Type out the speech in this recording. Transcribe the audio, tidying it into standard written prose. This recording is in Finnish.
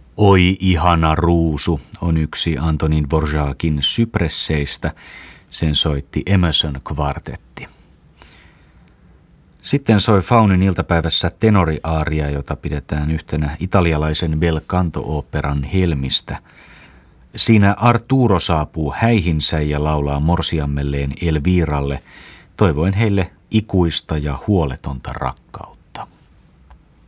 Oi ihana ruusu on yksi Antonin Dvořákin sypresseistä. Sen soitti Emerson kvartetti. Sitten soi Faunin iltapäivässä tenoriaaria, jota pidetään yhtenä italialaisen bel canto-oopperan helmistä. Siinä Arturo saapuu häihinsä ja laulaa morsiammelleen Elviralle, toivoen heille ikuista ja huoletonta rakkautta.